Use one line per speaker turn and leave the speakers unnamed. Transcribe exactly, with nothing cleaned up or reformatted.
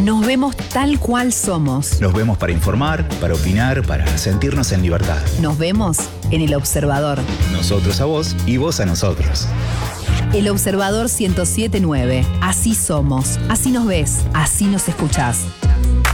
Nos vemos tal cual somos.
Nos vemos para informar, para opinar, para sentirnos en libertad.
Nos vemos en El Observador.
Nosotros a vos y vos a nosotros.
El Observador ciento siete punto nueve. Así somos, así nos ves, así nos escuchás.